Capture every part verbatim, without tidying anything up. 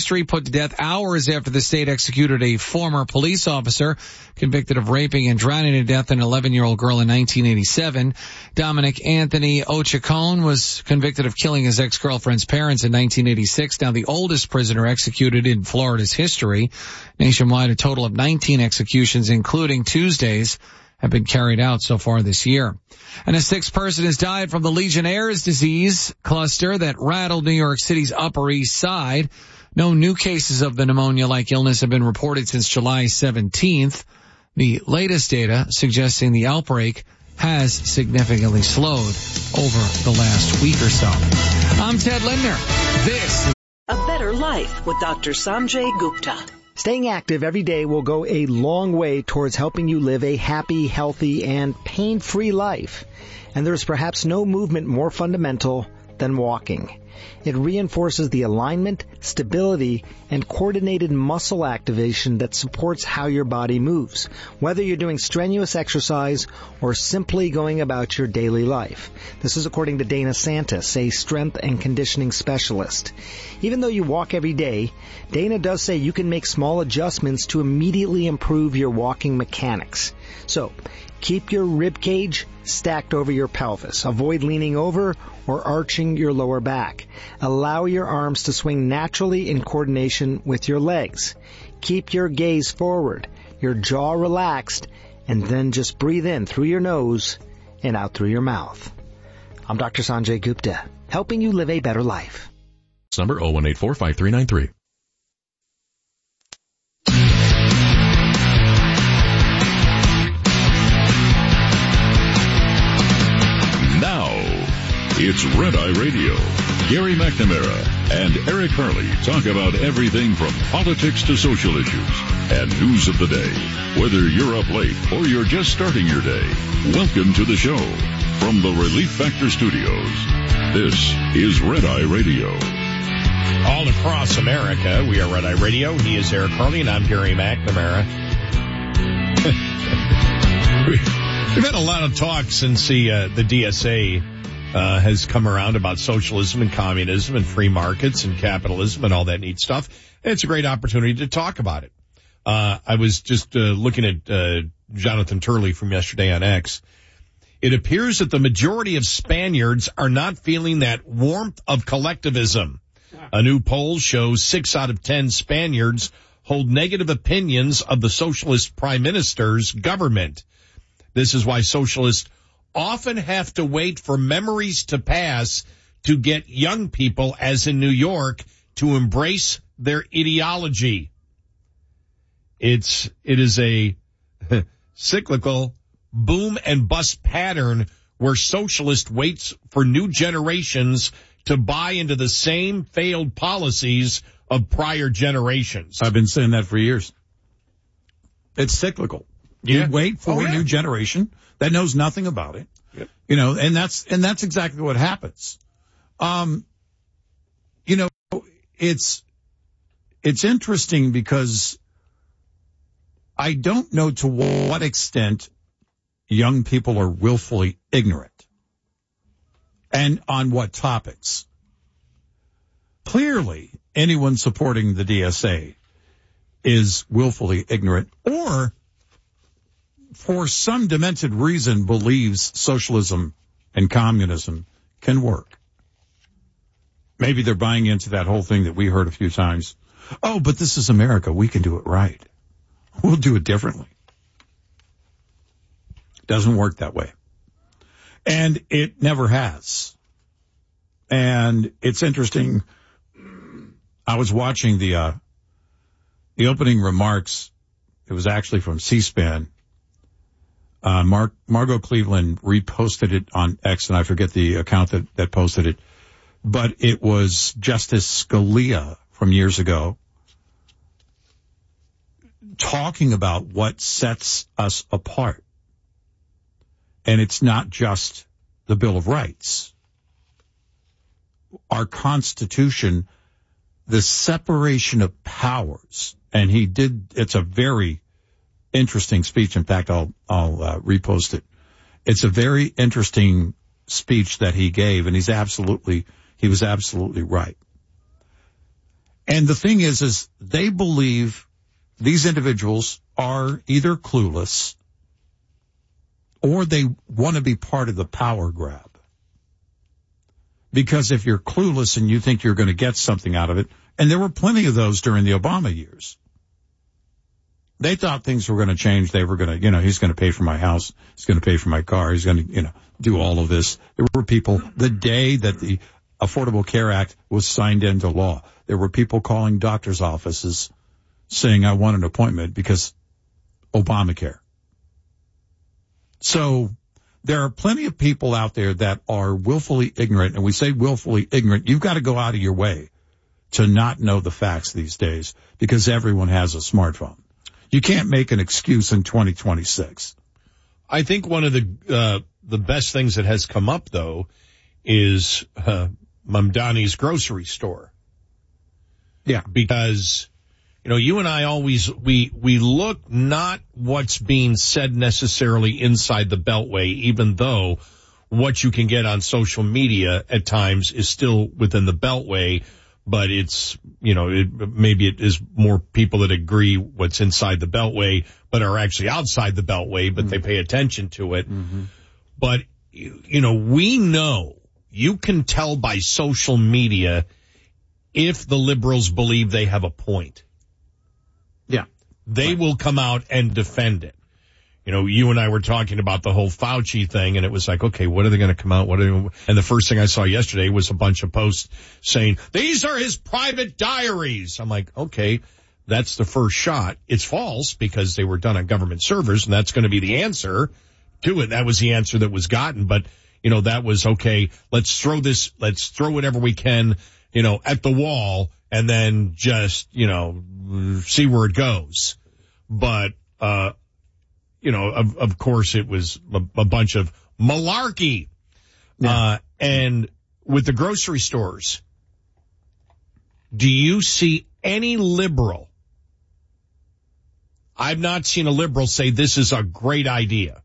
put to death hours after the state executed a former police officer convicted of raping and drowning to death an eleven-year-old girl in nineteen eighty-seven. Dominic Anthony Ochacon was convicted of killing his ex-girlfriend's parents in nineteen eighty-six, now the oldest prisoner executed in Florida's history. Nationwide, a total of nineteen executions, including Tuesday's, have been carried out so far this year. And a sixth person has died from the Legionnaire's disease cluster that rattled New York City's Upper East Side. No new cases of the pneumonia-like illness have been reported since July seventeenth. The latest data suggesting the outbreak has significantly slowed over the last week or so. I'm Ted Lindner. This is A Better Life with Doctor Sanjay Gupta. Staying active every day will go a long way towards helping you live a happy, healthy, and pain-free life. And there's perhaps no movement more fundamental than walking. It reinforces the alignment, stability, and coordinated muscle activation that supports how your body moves, whether you're doing strenuous exercise or simply going about your daily life. This is according to Dana Santis, a strength and conditioning specialist. Even though you walk every day, Dana does say you can make small adjustments to immediately improve your walking mechanics. So, keep your rib cage stacked over your pelvis. Avoid leaning over or arching your lower back. Allow your arms to swing naturally in coordination with your legs. Keep your gaze forward, your jaw relaxed, and then just breathe in through your nose and out through your mouth. I'm Doctor Sanjay Gupta, helping you live a better life. Number zero one eight four five three nine three. It's Red Eye Radio. Gary McNamara and Eric Harley talk about everything from politics to social issues and news of the day. Whether you're up late or you're just starting your day, welcome to the show. From the Relief Factor Studios, this is Red Eye Radio. All across America, we are Red Eye Radio. He is Eric Harley, and I'm Gary McNamara. We've had a lot of talk since the, uh, the D S A Uh, has come around about socialism and communism and free markets and capitalism and all that neat stuff. And it's a great opportunity to talk about it. Uh, I was just, uh, looking at, uh, Jonathan Turley from yesterday on X. It appears that the majority of Spaniards are not feeling that warmth of collectivism. A new poll shows six out of ten Spaniards hold negative opinions of the socialist prime minister's government. This is why socialists often have to wait for memories to pass to get young people, as in New York, to embrace their ideology. It's, it is a cyclical boom and bust pattern where socialist waits for new generations to buy into the same failed policies of prior generations. I've been saying that for years. It's cyclical. Yeah. You wait for oh, a yeah. new generation that knows nothing about it. Yep. You know, and that's, and that's exactly what happens. Um, you know, it's, it's interesting because I don't know to what extent young people are willfully ignorant and on what topics. Clearly, anyone supporting the D S A is willfully ignorant or for some demented reason believes socialism and communism can work. Maybe they're buying into that whole thing that we heard a few times. Oh, but this is America. We can do it right. We'll do it differently. Doesn't work that way. And it never has. And it's interesting. I was watching the, uh, the opening remarks. It was actually from C-SPAN. Uh, Mark, Margot Cleveland reposted it on X, and I forget the account that, that posted it, but it was Justice Scalia from years ago talking about what sets us apart. And it's not just the Bill of Rights. Our Constitution, the separation of powers, and he did, it's a very interesting speech. In fact, I'll, I'll uh, repost it. It's a very interesting speech that he gave, and he's absolutely, he was absolutely right. And the thing is, is they believe these individuals are either clueless or they want to be part of the power grab. Because if you're clueless and you think you're going to get something out of it, and there were plenty of those during the Obama years. They thought things were going to change. They were going to, you know, he's going to pay for my house. He's going to pay for my car. He's going to, you know, do all of this. There were people, the day that the Affordable Care Act was signed into law, there were people calling doctors' offices saying, I want an appointment because Obamacare. So there are plenty of people out there that are willfully ignorant, and we say willfully ignorant. You've got to go out of your way to not know the facts these days because everyone has a smartphone. You can't make an excuse in twenty twenty-six. I think one of the uh, the best things that has come up, though, is uh, Mamdani's grocery store. Yeah. Because, you know, you and I always, we, we look not what's being said necessarily inside the Beltway, even though what you can get on social media at times is still within the Beltway. But it's, you know, it, maybe it is more people that agree what's inside the Beltway, but are actually outside the Beltway, but mm-hmm. they pay attention to it. Mm-hmm. But, you know, we know, you can tell by social media if the liberals believe they have a point. Yeah. They right. will come out and defend it. You know, you and I were talking about the whole Fauci thing, and it was like, okay, what are they going to come out? What are they, and the first thing I saw yesterday was a bunch of posts saying, these are his private diaries. I'm like, okay, that's the first shot. It's false because they were done on government servers, and that's going to be the answer to it. That was the answer that was gotten. But, you know, that was, okay, let's throw this, let's throw whatever we can, you know, at the wall, and then just, you know, see where it goes. But, uh, you know, of, of course it was a, a bunch of malarkey. Yeah. Uh, and with the grocery stores, do you see any liberal? I've not seen a liberal say this is a great idea.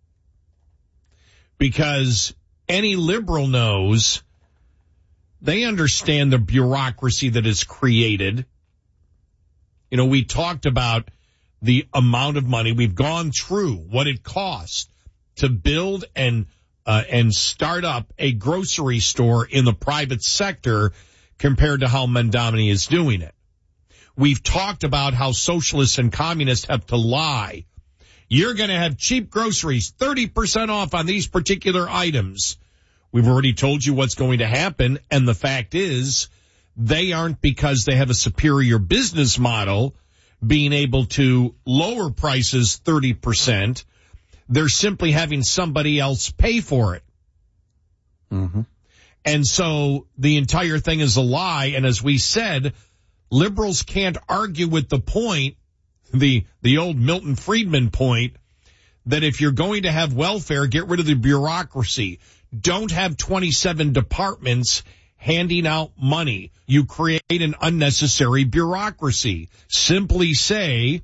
Because any liberal knows they understand the bureaucracy that is created. You know, we talked about the amount of money. We've gone through what it costs to build and uh, and start up a grocery store in the private sector compared to how Mamdani is doing it. We've talked about how socialists and communists have to lie. You're going to have cheap groceries, thirty percent off on these particular items. We've already told you what's going to happen, and the fact is they aren't, because they have a superior business model, being able to lower prices thirty percent. They're simply having somebody else pay for it. Mm-hmm. And so the entire thing is a lie. And as we said, liberals can't argue with the point, the, the old Milton Friedman point, that if you're going to have welfare, get rid of the bureaucracy. Don't have twenty-seven departments handing out money. You create an unnecessary bureaucracy. Simply say,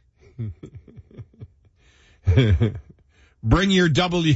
bring your W,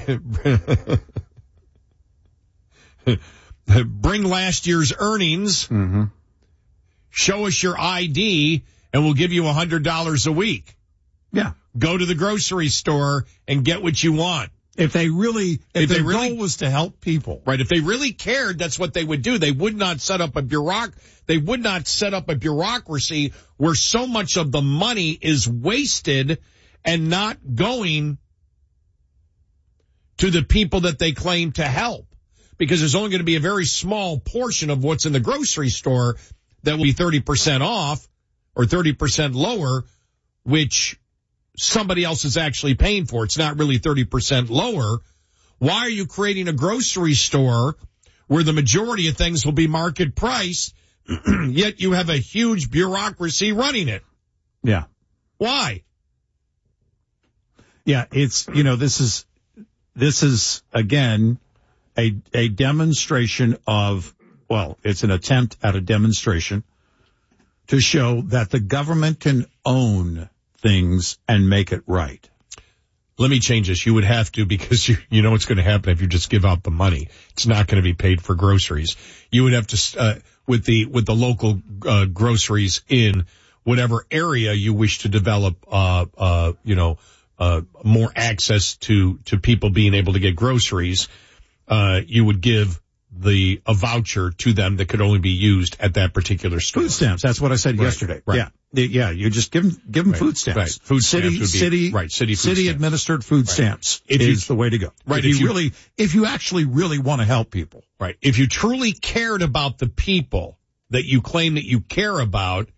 bring last year's earnings, mm-hmm. show us your I D, and we'll give you one hundred dollars a week. Yeah. Go to the grocery store and get what you want. If they really, if, if their they really, goal was to help people. Right. If they really cared, that's what they would do. They would not set up a bureauc, they would not set up a bureaucracy where so much of the money is wasted and not going to the people that they claim to help. Because there's only going to be a very small portion of what's in the grocery store that will be thirty percent off or thirty percent lower, which somebody else is actually paying for. It's not really thirty percent lower. Why are you creating a grocery store where the majority of things will be market price, yet you have a huge bureaucracy running it? Yeah. Why? Yeah, it's, you know, this is, this is again, a, a demonstration of, well, it's an attempt at a demonstration to show that the government can own things and make it right. let me change this. You would have to, because you, you know what's going to happen if you just give out the money. It's not going to be paid for groceries. You would have to, uh, with the, with the local, uh, groceries in whatever area you wish to develop, uh, uh, you know, uh, more access to, to people being able to get groceries, uh, you would give the, a voucher to them that could only be used at that particular store. Food stamps. That's what I said Right, yesterday. right. Yeah. Yeah. You just give them, give them Right, food stamps. right. Food city, stamps would be- city, right, city food city stamps. administered food Right. stamps If you- is the way to go. Right, If, if you you- really, if you actually really want to help people. Right. If you truly cared about the people that you claim that you care about,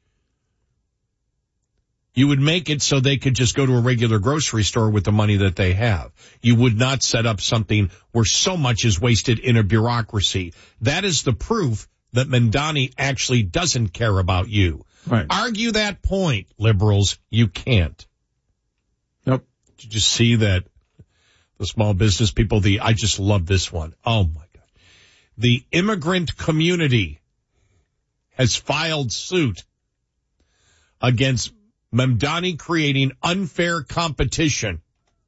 you would make it so they could just go to a regular grocery store with the money that they have. You would not set up something where so much is wasted in a bureaucracy. That is the proof that Mamdani actually doesn't care about you. Right. Argue that point, liberals. You can't. Nope. Did you just see that the small business people, the, I just love this one. Oh my God. The immigrant community has filed suit against Mamdani creating unfair competition.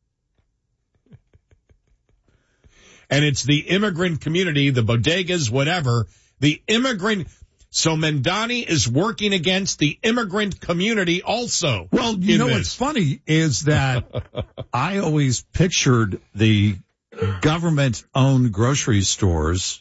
And it's the immigrant community, the bodegas, whatever, the immigrant. So Mamdani is working against the immigrant community also. Well, you in know this. what's funny is that I always pictured the government-owned grocery stores,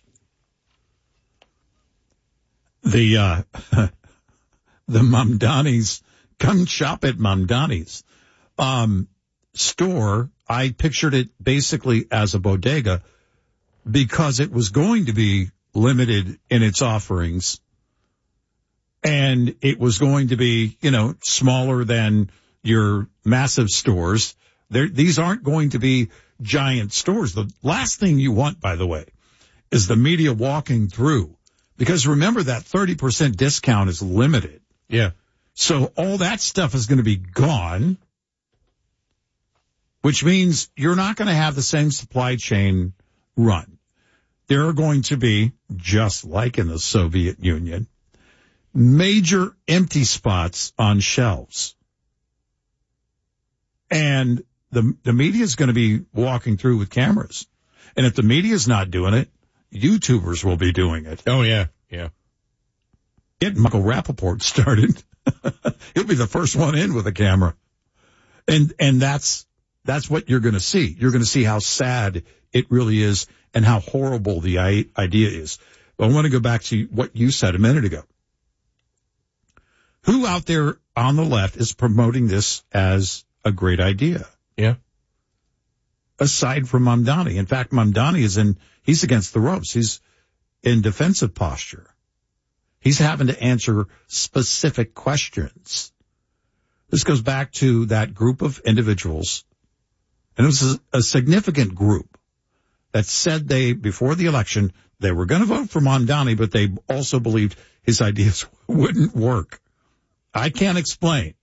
the uh, the Mamdani's, come shop at Mamdani's um, store. I pictured it basically as a bodega because it was going to be limited in its offerings. And it was going to be, you know, smaller than your massive stores. There, these aren't going to be giant stores. The last thing you want, by the way, is the media walking through. Because remember that thirty percent discount is limited. Yeah. So all that stuff is going to be gone, which means you're not going to have the same supply chain run. There are going to be, just like in the Soviet Union, major empty spots on shelves. And the the media is going to be walking through with cameras. And if the media is not doing it, YouTubers will be doing it. Oh, yeah. Yeah. Get Michael Rappaport started. He'll be the first one in with a camera. And and that's that's what you're going to see. You're going to see how sad it really is and how horrible the I- idea is. But I want to go back to what you said a minute ago. Who out there on the left is promoting this as a great idea? Yeah. Aside from Mamdani. In fact, Mamdani is in, he's against the ropes. He's in defensive posture. He's having to answer specific questions. This goes back to that group of individuals, and it was a, a significant group that said they, before the election, they were going to vote for Mamdani, but they also believed his ideas wouldn't work. I can't explain.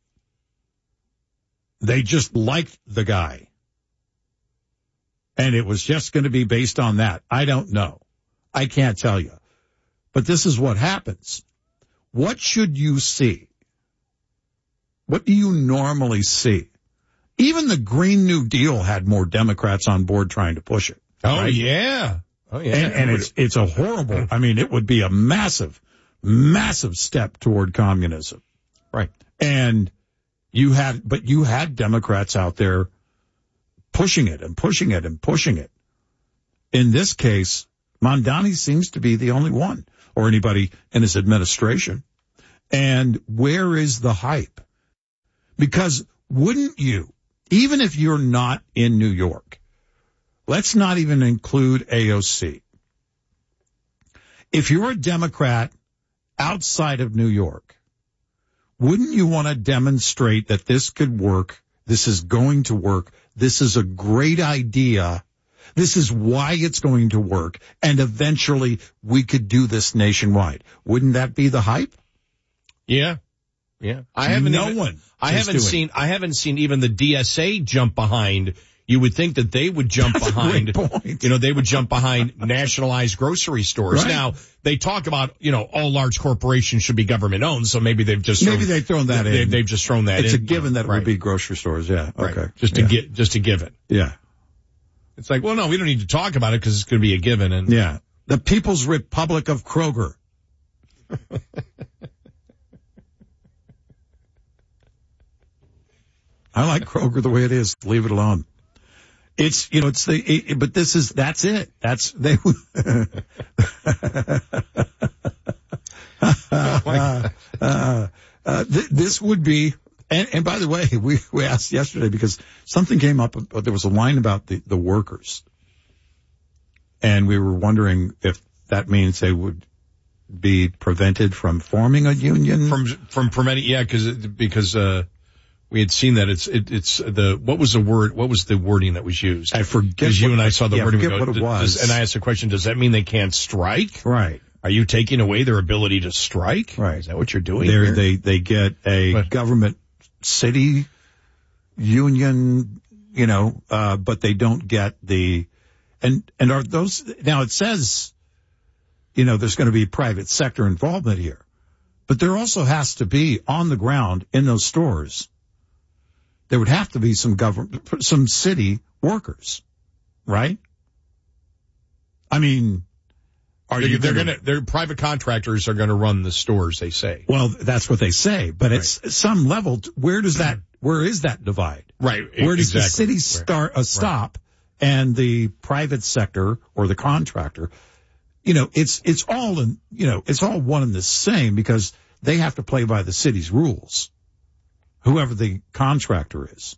They just liked the guy. And it was just going to be based on that. I don't know. I can't tell you. But this is what happens. What should you see? What do you normally see? Even the Green New Deal had more Democrats on board trying to push it. Oh, right? yeah. Oh, yeah. And, and it's, it's a horrible, I mean, it would be a massive, massive step toward communism. Right. And you had, but you had Democrats out there pushing it and pushing it and pushing it. In this case, Mamdani seems to be the only one, or anybody in his administration. And where is the hype? Because wouldn't you, even if you're not in New York, let's not even include A O C. If you're a Democrat outside of New York, wouldn't you want to demonstrate that this could work? This is going to work. This is a great idea. This is why it's going to work. And eventually we could do this nationwide. Wouldn't that be the hype? Yeah. Yeah. I haven't no even, one I is haven't doing seen, I haven't seen even the D S A jump behind, you would think that they would jump That's behind, a great point. you know, they would jump behind nationalized grocery stores. Right. Now, they talk about, you know, all large corporations should be government owned, so maybe they've just Maybe thrown, they've thrown that they, in. They've just thrown that it's in. It's a given that it right. would be grocery stores, yeah. Right. Okay. Just to yeah. get, just to give it. Yeah. It's like, well, no, we don't need to talk about it because it's going to be a given. And Yeah. The People's Republic of Kroger. I like Kroger the way it is. Leave it alone. It's, you know, it's the, it, but this is, that's it. That's, they, uh, uh, uh, th- this would be, and, and by the way, we, we asked yesterday because something came up, uh, there was a line about the, the workers. And we were wondering if that means they would be prevented from forming a union. From, from preventing, yeah, cause, because, uh, we had seen that it's it, it's the what was the word what was the wording that was used? I forget. Because you and I saw the yeah, wording. I forget we go, what it does, was. and I asked the question: does that mean they can't strike? Right. Are you taking away their ability to strike? Right. Is that what you're doing? They're, here? they they get a But- government city union, you know, uh, but they don't get the and and are those now? It says, you know, there's going to be private sector involvement here, but there also has to be on the ground in those stores. There would have to be some government, some city workers, right? I mean, are they're, you they're gonna, gonna their private contractors are going to run the stores. They say. well, that's what they say, but it's some level. Where does that, where is that divide? Right. Where does exactly. the city start, uh, stop and the private sector or the contractor? You know, it's, it's all in, you know, it's all one and the same because they have to play by the city's rules. Whoever the contractor is.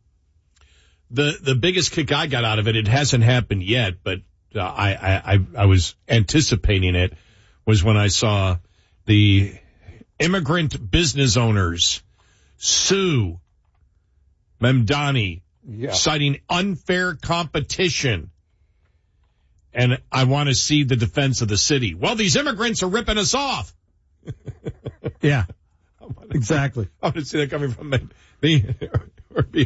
The the biggest kick I got out of it, it hasn't happened yet, but uh, I, I I was anticipating it, was when I saw the immigrant business owners sue Mamdani, Yeah. citing unfair competition. And I want to see the defense of the city. Well, these immigrants are ripping us off. Yeah. Exactly. I want to see that coming from the, the or be,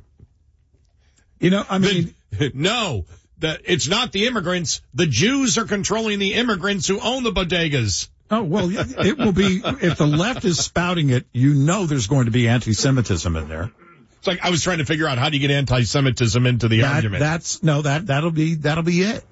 You know, I mean, the, no, the, it's not the immigrants. The Jews are controlling the immigrants who own the bodegas. oh, well, it will be, if the left is spouting it, you know there's going to be anti-Semitism in there. It's like I was trying to figure out how do you get anti-Semitism into the That, argument. that's, no, that, that'll be, that'll be it.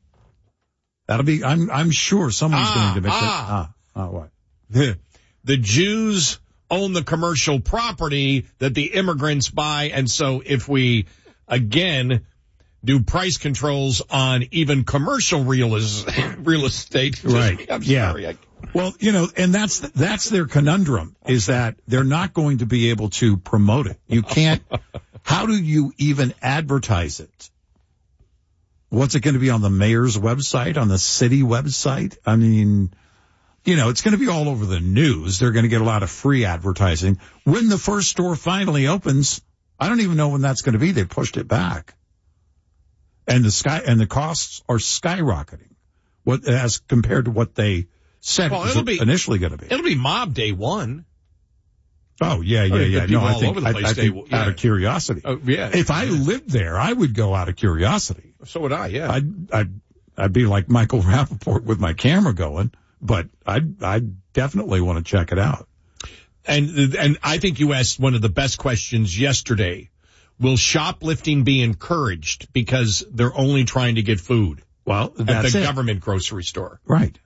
That'll be, I'm, I'm sure someone's Ah, going to make ah. that. Ah, ah, what? The Jews own the commercial property that the immigrants buy, and so if we, again, do price controls on even commercial real, is, real estate. Right. I'm Yeah. sorry. I, Well, you know, and that's, that's their conundrum is that they're not going to be able to promote it. You can't, how do you even advertise it? What's it going to be on the mayor's website, on the city website? I mean, you know, it's going to be all over the news. They're going to get a lot of free advertising. When the first store finally opens, I don't even know when that's going to be. They pushed it back. And the sky, and the costs are skyrocketing. What, as compared to what they said Well, it was it'll be- initially going to be. it'll be mob day one. Oh, yeah, yeah, I mean, yeah. the people No, I all think, over the I, place, I they think will- yeah. out of curiosity. Oh, yeah. If I lived there, I would go out of curiosity. So would I, yeah. I'd, I'd, I'd be like Michael Rappaport with my camera going, but I'd, I'd definitely want to check it out. And and I think you asked one of the best questions yesterday. Will shoplifting be encouraged because they're only trying to get food Well, at that's the it. government grocery store? Right.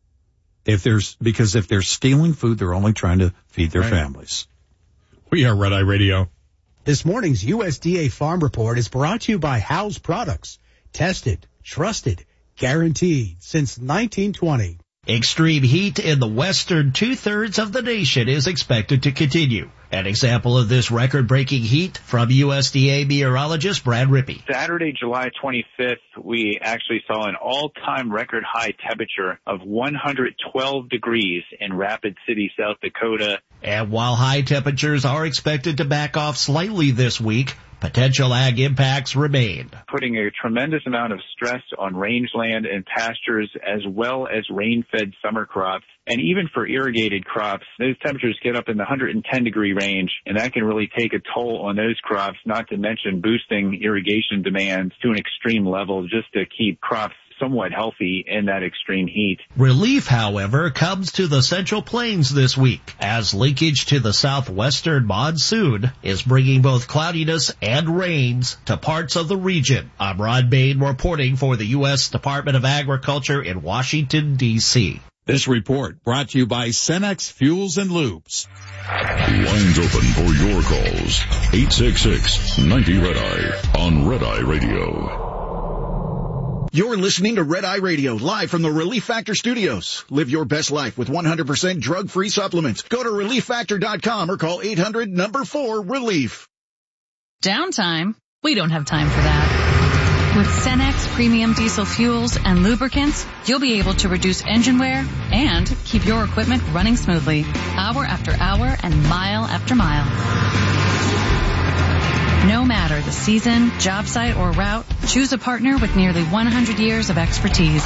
If there's, because if they're stealing food, they're only trying to feed their Right. families. We are Red Eye Radio. This morning's U S D A Farm Report is brought to you by House Products. Tested, trusted, guaranteed since nineteen twenty. Extreme heat in the western two-thirds of the nation is expected to continue. An example of this record-breaking heat from U S D A meteorologist Brad Rippey. Saturday, July twenty-fifth, we actually saw an all-time record high temperature of one hundred twelve degrees in Rapid City, South Dakota. And while high temperatures are expected to back off slightly this week, Potential ag impacts remain. Putting a tremendous amount of stress on rangeland and pastures as well as rain-fed summer crops. And even for irrigated crops, those temperatures get up in the one hundred ten degree range, and that can really take a toll on those crops, not to mention boosting irrigation demands to an extreme level just to keep crops somewhat healthy in that extreme heat. Relief, however, comes to the Central Plains this week as linkage to the southwestern monsoon is bringing both cloudiness and rains to parts of the region. I'm Rod Bain reporting for the U S Department of Agriculture in Washington, D C This report brought to you by Cenex Fuels and Lubes. Lines open for your calls. eight six six, ninety, red eye on Red Eye Radio. You're listening to Red Eye Radio, live from the Relief Factor Studios. Live your best life with one hundred percent drug-free supplements. Go to relief factor dot com or call eight hundred number four relief. Downtime? We don't have time for that. With Cenex Premium Diesel Fuels and Lubricants, you'll be able to reduce engine wear and keep your equipment running smoothly, hour after hour and mile after mile. No matter the season, job site, or route, choose a partner with nearly one hundred years of expertise.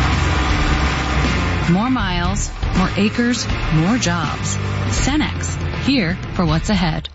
More miles, more acres, more jobs. Cenex, here for what's ahead.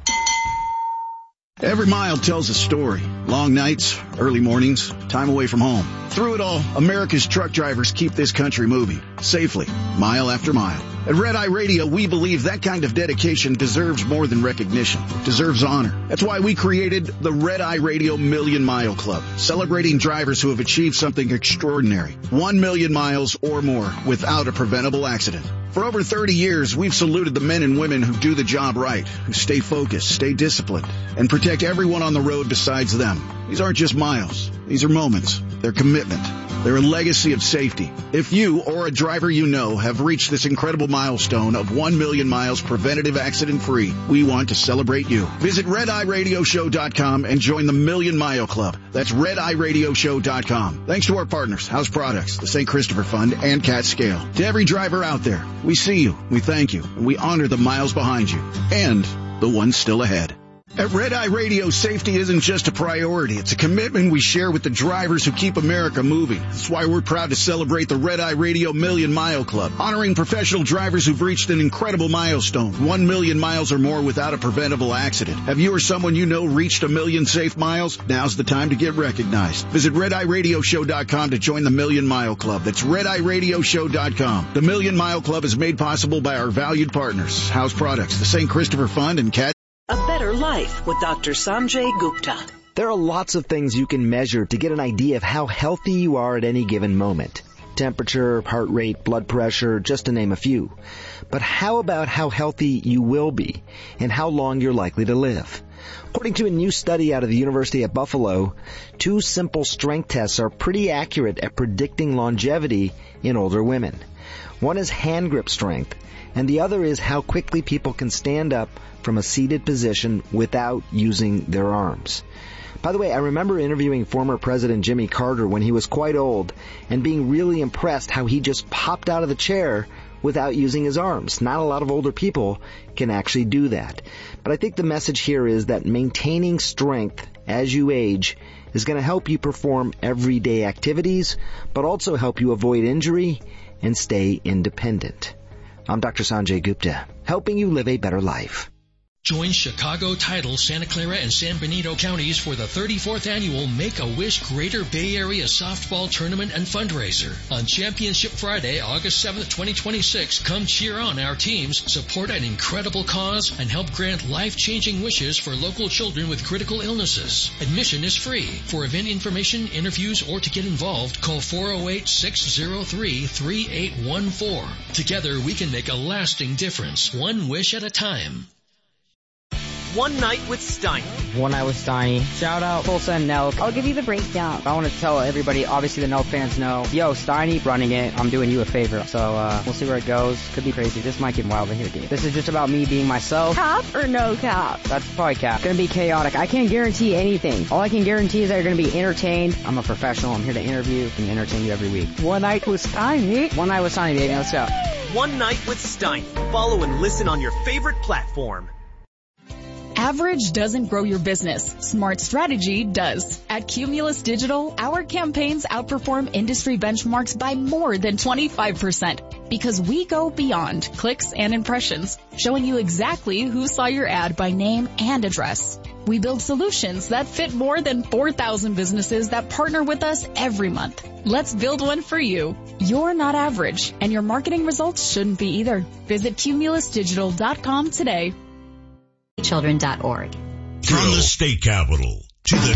Every mile tells a story. Long nights, early mornings, time away from home. Through it all, America's truck drivers keep this country moving, safely, mile after mile. At Red Eye Radio, we believe that kind of dedication deserves more than recognition. It deserves honor. That's why we created the Red Eye Radio Million Mile Club, celebrating drivers who have achieved something extraordinary. One million miles or more without a preventable accident. For over thirty years, we've saluted the men and women who do the job right, who stay focused, stay disciplined, and protect everyone on the road besides them. These aren't just miles. These are moments. They're commitment. They're a legacy of safety. If you or a driver you know have reached this incredible milestone of one million miles preventative accident-free, we want to celebrate you. Visit red eye radio show dot com and join the Million Mile Club. That's red eye radio show dot com. Thanks to our partners, House Products, the Saint Christopher Fund, and Cat Scale. To every driver out there, we see you, we thank you, and we honor the miles behind you and the ones still ahead. At Red Eye Radio, safety isn't just a priority. It's a commitment we share with the drivers who keep America moving. That's why we're proud to celebrate the Red Eye Radio Million Mile Club, honoring professional drivers who've reached an incredible milestone, one million miles or more without a preventable accident. Have you or someone you know reached a million safe miles? Now's the time to get recognized. Visit red eye radio show dot com to join the Million Mile Club. That's red eye radio show dot com. The Million Mile Club is made possible by our valued partners, House Products, the Saint Christopher Fund, and Cat. A Better Life with Doctor Sanjay Gupta. There are lots of things you can measure to get an idea of how healthy you are at any given moment. Temperature, heart rate, blood pressure, just to name a few. But how about how healthy you will be and how long you're likely to live? According to a new study out of the University of Buffalo, two simple strength tests are pretty accurate at predicting longevity in older women. One is hand grip strength, and the other is how quickly people can stand up from a seated position without using their arms. By the way, I remember interviewing former President Jimmy Carter when he was quite old and being really impressed how he just popped out of the chair without using his arms. Not a lot of older people can actually do that. But I think the message here is that maintaining strength as you age is going to help you perform everyday activities, but also help you avoid injury and stay independent. I'm Doctor Sanjay Gupta, helping you live a better life. Join Chicago Title, Santa Clara, and San Benito counties for the thirty-fourth annual Make-A-Wish Greater Bay Area Softball Tournament and Fundraiser. On Championship Friday, August seventh, twenty twenty-six, come cheer on our teams, support an incredible cause, and help grant life-changing wishes for local children with critical illnesses. Admission is free. For event information, interviews, or to get involved, call four oh eight, six oh three, three eight one four. Together, we can make a lasting difference, one wish at a time. One Night with Steiny. One Night with Steiny. Shout out Tulsa and Nelk. I'll give you the breakdown. I want to tell everybody, obviously the Nelk fans know, yo, Steiny running it. I'm doing you a favor. So uh, we'll see where it goes. Could be crazy. This might get wild here, dude. This is just about me being myself. Cap or no cap? That's probably cap. Gonna be chaotic. I can't guarantee anything. All I can guarantee is that you're gonna be entertained. I'm a professional. I'm here to interview and entertain you every week. One Night with Steiny. One Night with Steiny, baby. Let's go. One Night with Steiny. Follow and listen on your favorite platform. Average doesn't grow your business. Smart strategy does. At Cumulus Digital, our campaigns outperform industry benchmarks by more than twenty-five percent because we go beyond clicks and impressions, showing you exactly who saw your ad by name and address. We build solutions that fit more than four thousand businesses that partner with us every month. Let's build one for you. You're not average, and your marketing results shouldn't be either. Visit cumulus digital dot com today. Children dot org. From the state capitol to the